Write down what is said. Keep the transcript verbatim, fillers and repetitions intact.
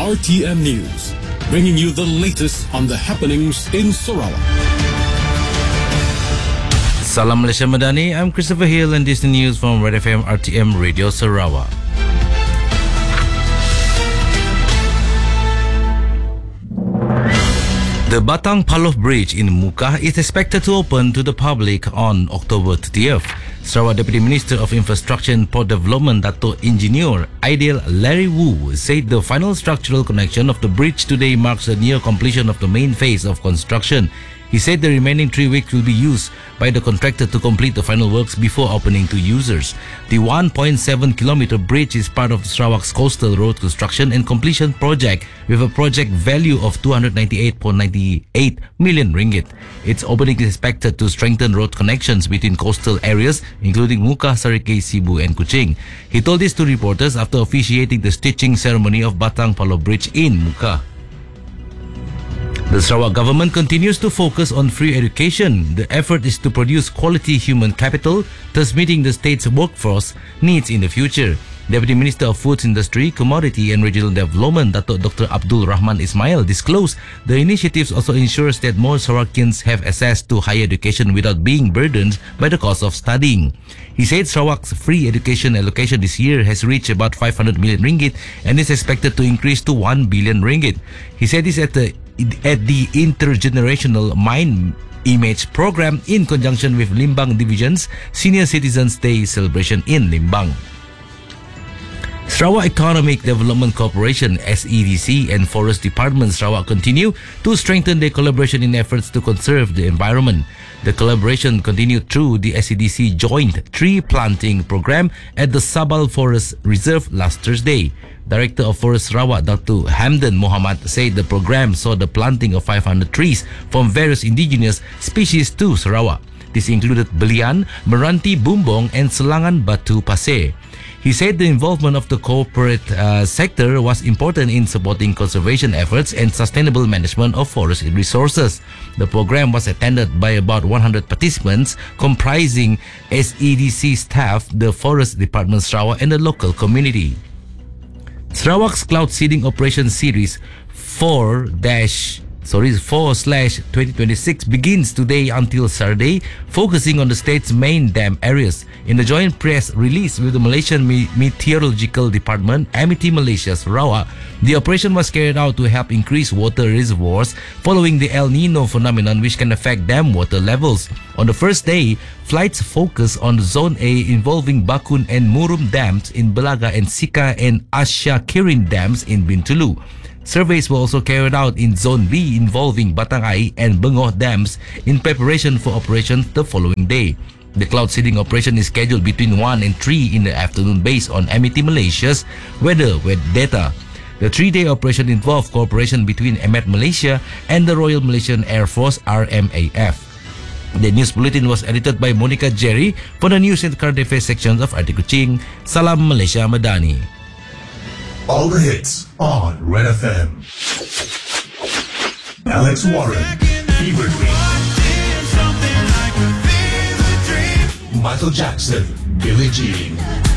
R T M News, bringing you the latest on the happenings in Sarawak. Salam Malaysia Madani, I'm Christopher Hill and this is the news from Red F M R T M Radio Sarawak. The Batang Paloh Bridge in Muka is expected to open to the public on October thirtieth. Sarawak Deputy Minister of Infrastructure and Port Development, Dato' Engineer Aidil Larry Wu, said the final structural connection of the bridge today marks the near completion of the main phase of construction. He said the remaining three weeks will be used by the contractor to complete the final works before opening to users. The one point seven kilometer bridge is part of the Sarawak's coastal road construction and completion project with a project value of two hundred ninety-eight point nine eight million ringgit. Its opening is expected to strengthen road connections between coastal areas including Muka, Sarikei, Sibu and Kuching. He told this to reporters after officiating the stitching ceremony of Batang Paloh Bridge in Muka. The Sarawak government continues to focus on free education. The effort is to produce quality human capital, thus meeting the state's workforce needs in the future. Deputy Minister of Foods Industry, Commodity and Regional Development, Dato' Doctor Abdul Rahman Ismail, disclosed the initiatives also ensures that more Sarawakians have access to higher education without being burdened by the cost of studying. He said Sarawak's free education allocation this year has reached about five hundred million ringgit and is expected to increase to one billion ringgit. He said this at the at the Intergenerational Mind Image program in conjunction with Limbang Division's Senior Citizens Day celebration in Limbang. Sarawak Economic Development Corporation S E D C and Forest Department Sarawak continue to strengthen their collaboration in efforts to conserve the environment. The collaboration continued through the S E D C joint tree planting program at the Sabal Forest Reserve last Thursday. Director of Forest Sarawak, Doctor Hamdan Mohamad, said the program saw the planting of five hundred trees from various indigenous species to Sarawak. This included Belian, Meranti Bumbong and Selangan Batu Pasir. He said the involvement of the corporate uh, sector was important in supporting conservation efforts and sustainable management of forest resources. The program was attended by about one hundred participants comprising S E D C staff, the Forest Department Sarawak and the local community. Sarawak's Cloud Seeding Operation Series four dash Sorry, four slash twenty twenty-six begins today until Saturday, focusing on the state's main dam areas. In the joint press release with the Malaysian Meteorological Department, M E T Malaysia Sarawak, the operation was carried out to help increase water reservoirs following the El Nino phenomenon which can affect dam water levels. On the first day, flights focus on Zone A involving Bakun and Murum dams in Belaga and Sika and Asya Kirin dams in Bintulu. Surveys were also carried out in Zone B involving Batangay and Bengoh dams in preparation for operations the following day. The cloud seeding operation is scheduled between one and three in the afternoon based on M E T Malaysia's weather with data. The three-day operation involved cooperation between M E T Malaysia and the Royal Malaysian Air Force R M A F. The news bulletin was edited by Monica Jerry for the news and current affairs sections of R T Kuching. Salam Malaysia Madani. All the hits on Red F M. Alex Warren, Fever Dream. Michael Jackson, Billie Jean.